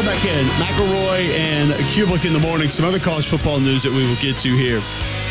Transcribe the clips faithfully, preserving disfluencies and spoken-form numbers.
back in. McElroy and Kublik in the morning. Some other college football news that we will get to here.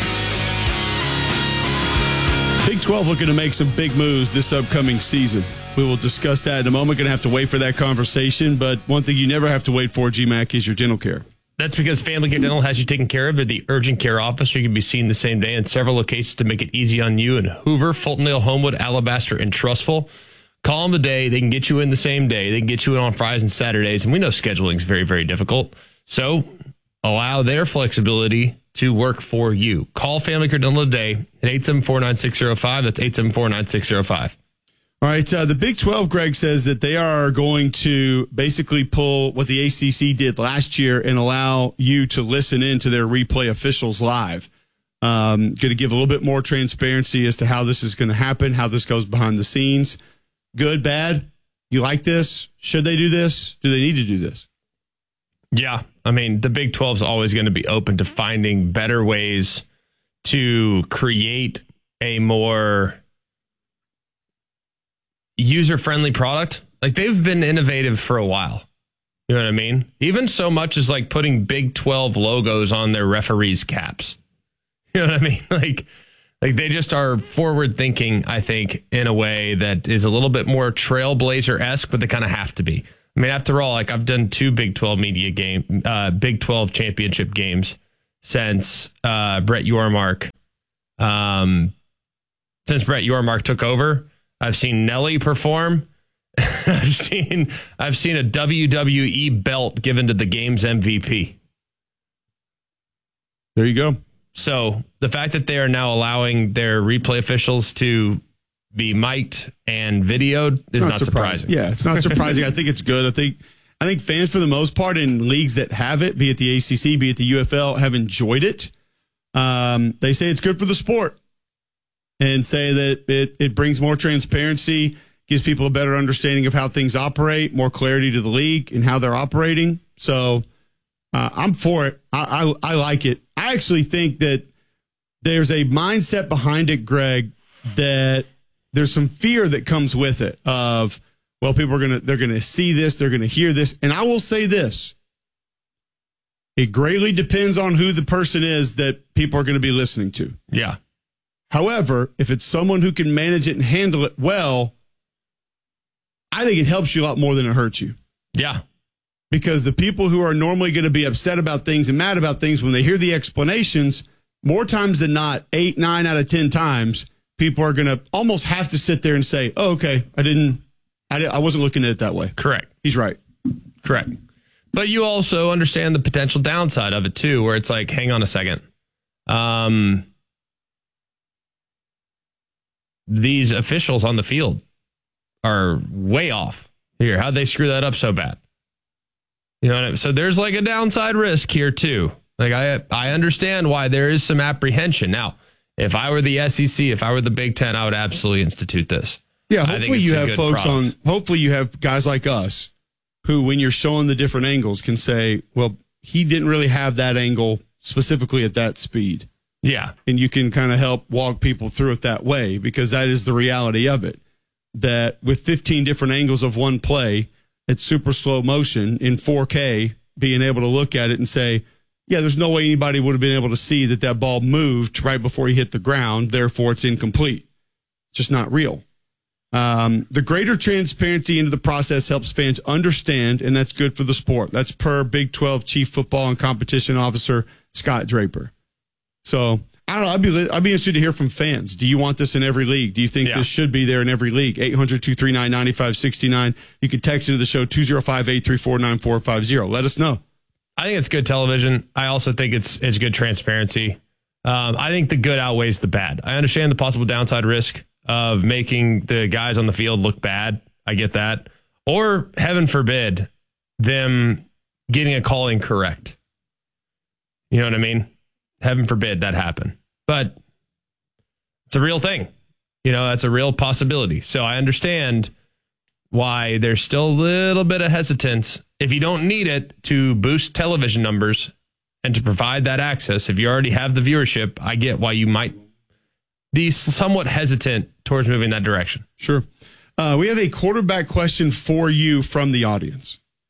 Big twelve looking to make some big moves this upcoming season. We will discuss that in a moment. Going to have to wait for that conversation. But one thing you never have to wait for, G MAC, is your dental care. That's because Family Care Dental has you taken care of at the urgent care office. You can be seen the same day in several locations to make it easy on you in Hoover, Fultondale, Homewood, Alabaster, and Trussville. Call them today. They can get you in the same day. They can get you in on Fridays and Saturdays. And we know scheduling is very, very difficult. So allow their flexibility to work for you. Call Family Care Dental today at eight seven four, nine six zero five. That's eight seven four, nine six zero five. All right. Uh, the Big twelve, Greg, says that they are going to basically pull what the A C C did last year and allow you to listen in to their replay officials live. Um, going to give a little bit more transparency as to how this is going to happen, how this goes behind the scenes. Good, bad? You like this? Should they do this? Do they need to do this? Yeah. I mean, the Big twelve is always going to be open to finding better ways to create a more user-friendly product. Like, they've been innovative for a while. You know what I mean? Even so much as like putting Big twelve logos on their referees' caps. You know what I mean? Like, like they just are forward thinking, I think, in a way that is a little bit more trailblazer-esque, but they kind of have to be. I mean, after all, like I've done two Big twelve media game, uh, Big twelve championship games since uh, Brett Yormark, um, since Brett Yormark took over. I've seen Nelly perform. I've seen I've seen a W W E belt given to the game's M V P. There you go. So the fact that they are now allowing their replay officials to be mic'd and videoed is it's not, not surprising. surprising. Yeah, it's not surprising. I think it's good. I think I think fans, for the most part, in leagues that have it, be it the A C C, be it the U F L, have enjoyed it. Um, they say it's good for the sport. And say that it, it brings more transparency, gives people a better understanding of how things operate, more clarity to the league and how they're operating. So uh, I'm for it. I, I I like it. I actually think that there's a mindset behind it, Greg, that there's some fear that comes with it of, well, people are gonna they're gonna see this, they're gonna hear this, and I will say this: it greatly depends on who the person is that people are going to be listening to. Yeah. However, if it's someone who can manage it and handle it well, I think it helps you a lot more than it hurts you. Yeah. Because the people who are normally going to be upset about things and mad about things, when they hear the explanations, more times than not, eight, nine out of ten times, people are going to almost have to sit there and say, oh, okay, I didn't, I, didn't, I wasn't looking at it that way. Correct. He's right. Correct. But you also understand the potential downside of it too, where it's like, hang on a second. Um, These officials on the field are way off here. How'd they screw that up so bad? You know what I mean? So there's like a downside risk here too. Like I I understand why there is some apprehension. Now, if I were the S E C, if I were the Big Ten, I would absolutely institute this. Yeah, hopefully you have folks product. on, hopefully you have guys like us who, when you're showing the different angles, can say, well, he didn't really have that angle specifically at that speed. Yeah. And you can kind of help walk people through it that way, because that is the reality of it. That with fifteen different angles of one play at super slow motion in four K, being able to look at it and say, yeah, there's no way anybody would have been able to see that that ball moved right before he hit the ground. Therefore, it's incomplete. It's just not real. Um, the greater transparency into the process helps fans understand, and that's good for the sport. That's per Big twelve Chief Football and Competition Officer Scott Draper. So, I don't know. I'd be, I'd be interested to hear from fans. Do you want this in every league? Do you think yeah. this should be there in every league? eight hundred, two three nine, nine five six nine. You can text into the show two oh five, eight three four, nine four five zero. Let us know. I think it's good television. I also think it's it's good transparency. Um, I think the good outweighs the bad. I understand the possible downside risk of making the guys on the field look bad. I get that. Or, heaven forbid, them getting a call incorrect. You know what I mean? Heaven forbid that happen. But it's a real thing. You know, that's a real possibility. So I understand why there's still a little bit of hesitance. If you don't need it to boost television numbers and to provide that access, if you already have the viewership, I get why you might be somewhat hesitant towards moving that direction. Sure. Uh, we have a quarterback question for you from the audience.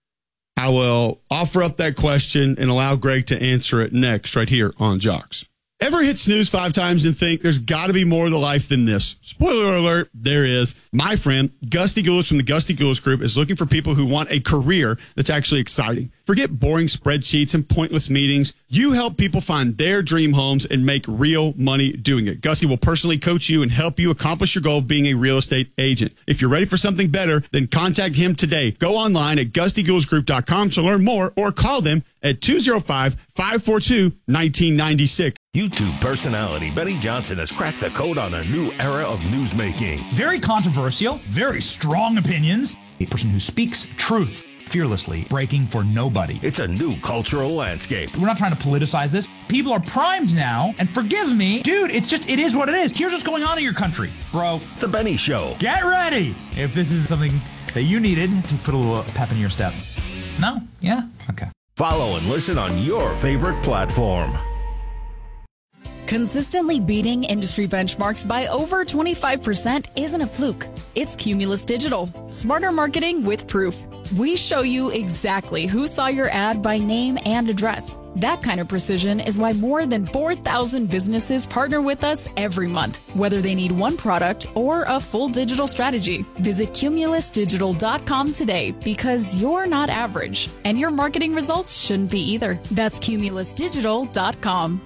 I will offer up that question and allow Greg to answer it next right here on Jocks. Ever hit snooze five times and think there's got to be more to life than this? Spoiler alert, there is. My friend, Gusty Gulish from the Gusty Gulish Group, is looking for people who want a career that's actually exciting. Forget boring spreadsheets and pointless meetings. You help people find their dream homes and make real money doing it. Gusty will personally coach you and help you accomplish your goal of being a real estate agent. If you're ready for something better, then contact him today. Go online at gusty gulish group dot com to learn more or call them at two oh five, five four two, one nine nine six. YouTube personality Benny Johnson has cracked the code on a new era of newsmaking. Very controversial, very strong opinions. A person who speaks truth fearlessly, breaking for nobody. It's a new cultural landscape. We're not trying to politicize this. People are primed now, and forgive me, dude, it's just, it is what it is. Here's what's going on in your country, bro. The Benny Show. Get ready if this is something that you needed to put a little pep in your step. No? Yeah? Okay. Follow and listen on your favorite platform. Consistently beating industry benchmarks by over twenty-five percent isn't a fluke. It's Cumulus Digital. Smarter marketing with proof. We show you exactly who saw your ad by name and address. That kind of precision is why more than four thousand businesses partner with us every month, whether they need one product or a full digital strategy. Visit cumulus digital dot com today because you're not average, and your marketing results shouldn't be either. That's cumulus digital dot com.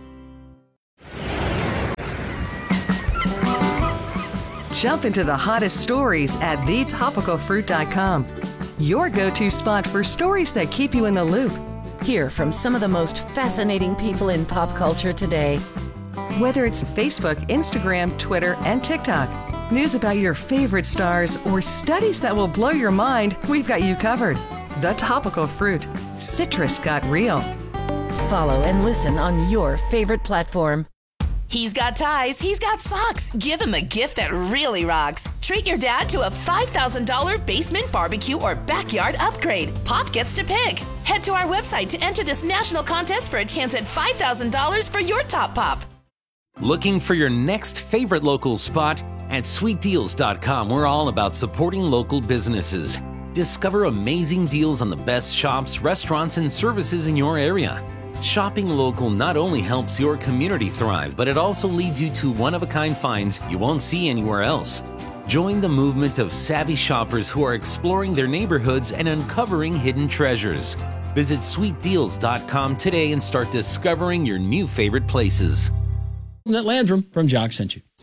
Jump into the hottest stories at the topical fruit dot com. Your go-to spot for stories that keep you in the loop. Hear from some of the most fascinating people in pop culture today. Whether it's Facebook, Instagram, Twitter, and TikTok, news about your favorite stars, or studies that will blow your mind, we've got you covered. The Topical Fruit. Citrus got real. Follow and listen on your favorite platform. He's got ties, he's got socks. Give him a gift that really rocks. Treat your dad to a five thousand dollars basement, barbecue, or backyard upgrade. Pop gets to pick. Head to our website to enter this national contest for a chance at five thousand dollars for your top pop. Looking for your next favorite local spot? At sweet deals dot com, we're all about supporting local businesses. Discover amazing deals on the best shops, restaurants, and services in your area. Shopping local not only helps your community thrive, but it also leads you to one-of-a-kind finds you won't see anywhere else. Join the movement of savvy shoppers who are exploring their neighborhoods and uncovering hidden treasures. Visit sweet deals dot com today and start discovering your new favorite places. Landrum from Jock sent you.